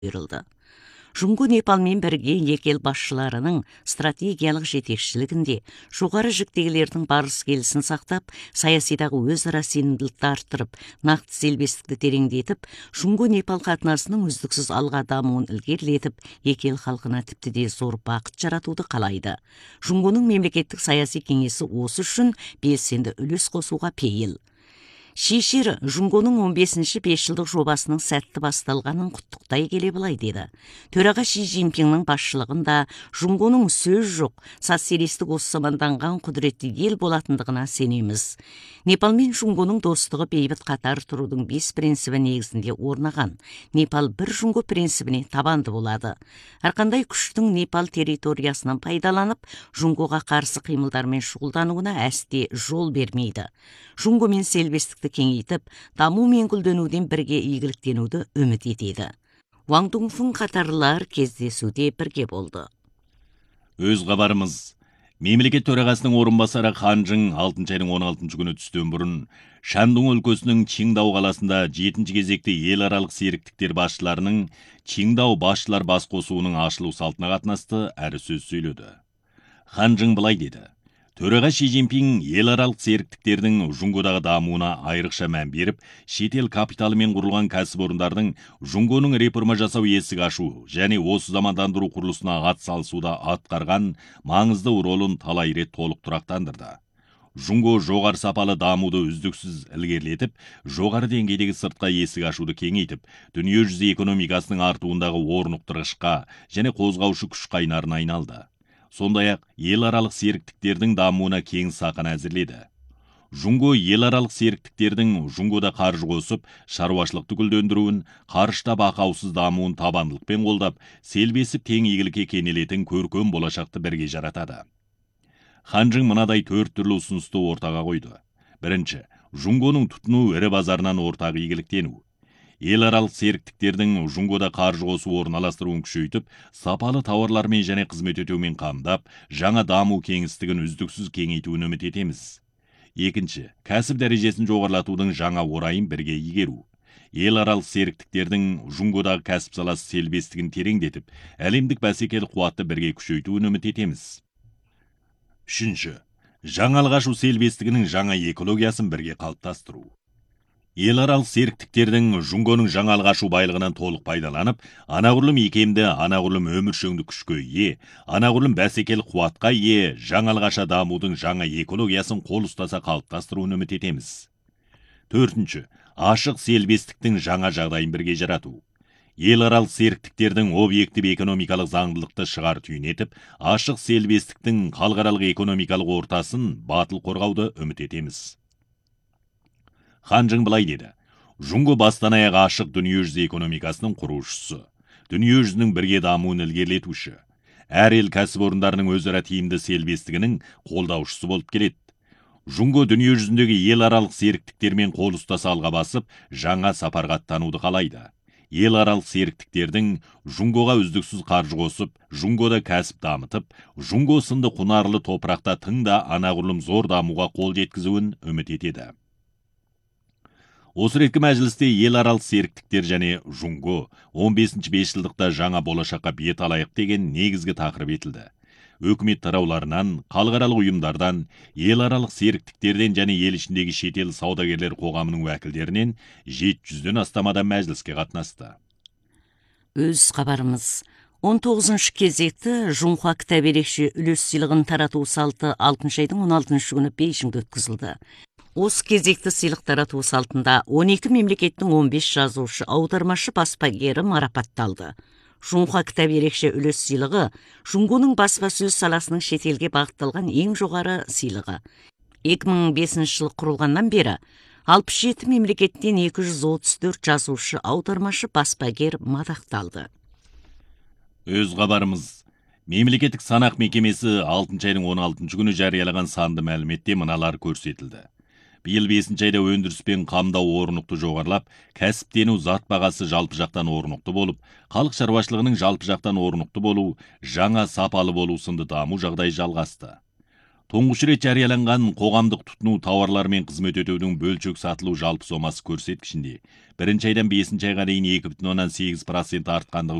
бұйырылды. Жұңго Непалмен бірге екі ел басшыларының стратегиялық жетекшілігінде жоғары жіктегілердің барыс келісін сақтап, саясидағы өзара сенімділікті арттырып, нақты селбестікті тереңдетіп, Жұңго Непал қатынасының үздіксіз алға дамуын ілгерілетіп, екі ел халқына тіпті де зор бақыт жаратуды қалайды. Жұңгоның мемлекеттік саяси кеңесі осы үшін белсенді үлес қосуға пейіл. Шишир Жұңгоның 15-ші 5 жылдық жобасының сәтті басталғанын құттықтай келе былай деді. Төраға Ши Цзиньпиннің басшылығында Жұңгоның сөз жоқ, социалистік осы заманданған құдіретті ел болатындығына сенеміз. Непал мен Жұңгоның достығы бейбіт қатар тұрудың 5 принципі негізінде орнаған. Непал бір Жұңго принципіне табанды болады. Әрқандай күштің Непал территориясынан пайдаланып, Жұңгоға қарсы қимылдармен шұғылдануына әсте жол бермейді. Жұңгомен селбестікті кеңейтіп, даму мен гүлденуден бірге игіліктенуді үміт етеді. Ван Дуңфың қатарлар кездесуде бірге болды. Өз хабарымыз. Мемлекет төрағасының орынбасары Ханжың 6 айдың 16 күні түстен бұрын Шандун өлкесінің Чиндау қаласында 7 кезекте ел аралық серіктіктер басшыларының Чиндау басшылар бас қосуының ашылу салтына қатынасты әрі сөз сөйледі. Ханжың былай деді. Төраға Ши Цзиньпин ел аралық серіктіктердің Жұңгодағы дамуына айрықша мән беріп, шетел капиталымен құрылған кәсіпорындардың Жұңгоның реформа жасау есік ашу және осы замандандыру құрылысына атсалысуда атқарған маңызды ролын талай рет толық тұрақтандырды. Жұңго жоғары сапалы дамуды үздіксіз ілгерілетіп, жоғары деңгейдегі сыртқа есік ашуды кеңейтіп, дүниежүзі экономикасының артуындағы орнықтырғышқа және қозғаушы күш қайнарына айналды. Сондай-ақ ел аралық серіктіктердің дамуына кең сақан әзірледі. Жұңго ел аралық серіктіктердің Жұңгода қаржы қосып, шаруашылықты гүлдендіруін, қарыштап ақаусыз дамуын табандылықпен қолдап, селбесіп тең игілікке кенелетін көркем болашақты бірге жаратады. Ханжың мынадай 4 түрлі ұсынысты ортаға қойды. Бірінші, Жұңгоның тұтыну ірі базарынан ортақ игіліктену. Ел аралық серіктіктердің Жұңгода қаржы қосу орналастыруын күшейтіп, сапалы тауарлармен және қызмет етумен қамдап, жаңа даму кеңістігін үздіксіз кеңейтуін үміт етеміз. Екінші, кәсіп дәрежесін жоғарлатудың жаңа орайын бірге игеру. Ел аралық серіктіктердің Жұңгодағы кәсіп саласы селбестігін тереңдетіп, әлемдік бәсекелі қуатты бірге күшейтуін үміт етеміз. Үшінші, жаңалық ашу селбестігінің жаңа экологиясын бірге қалыптастыру. Ел аралық серіктіктердің Жұңгоның жаңалық ашу байлығынан толық пайдаланып, анағұрлым икемді, анағұрлым өміршеңді күшке ие, анағұрлым бәсекелі қуатқа ие, жаңалық аша дамудың жаңа экологиясын қол ұстаса қалыптастыруын үміт етеміз. Төртінші, ашық селбестіктің жаңа жағдайын бірге жарату. Ел аралық серіктіктердің объектив экономикалық заңдылықты шығар түйінетіп, ашық селбестіктің халықаралық экономикалық ортасын батыл қорғауды үміт етеміз. Ханжың былай деді. Жұңго бастан аяқ ашық дүниежүзі экономикасының құрушысы, дүниежүзінің бірге дамуын ілгерілетуші, әр ел кәсіпорындарының өзара тиімді селбестігінің қолдаушысы болып келеді. Жұңго дүниежүзіндегі ел аралық серіктіктермен қол ұстаса алға басып, жаңа сапарға аттануды қалайды. Ел аралық серіктіктердің Жұңгоға үздіксіз қаржы қосып, Жұңгода кәсіп дамытып, Жұңго сынды құнарлы топырақта тыңда анағұрлым зор дамуға қол жеткізуін үміт етеді. Осы реткі мәжілісте ел аралық серіктіктер және Жұңго 15-ші 5 жылдықта жаңа болашаққа бет алайық деген негізгі тақырып етілді. Өкімет тарауларынан, халықаралық ұйымдардан, ел аралық серіктіктерден және ел ішіндегі шетел саудагерлер қоғамының уәкілдерінен 700-ден астам адам мәжіліске қатынасты. Өз хабарымыз. 19-ші кезекті Жұңхуа кітап ерекше үлес сыйлығын тарату салты 6 айдың 16 күні Бейжіңде өткізілді. Осы кезекті сыйлық тарату салтында 12 мемлекеттің 15 жазушы, аудармашы, баспагері марапатталды. Жұңхуа кітап ерекше үлес сыйлығы Жұңгоның баспасөз саласының шетелге бағытталған ең жоғары сыйлығы. 2005 жылы құрылғаннан бері 67 мемлекеттен 234 жазушы, аудармашы, баспагер мадақталды. Өз хабарымыз. Мемлекеттік санақ мекемесі 6 айдың 16 күні жариялаған санды мәліметте мыналар көрсетілді. Биыл 5 айда өндіріспен қамдау орнықты жоғарлап, кәсіптену зат бағасы жалпы жақтан орнықты болып, халық шаруашылығының жалпы жақтан орнықты болу, жаңа сапалы болу сынды даму жағдай жалғасты. Тұңғыш рет жарияланған қоғамдық тұтыну тауарлар мен қызмет өтеудің бөлшек сатылу жалпы сомасы көрсеткішінде бірінші айдан 5 айға дейін 2,8% артқандығы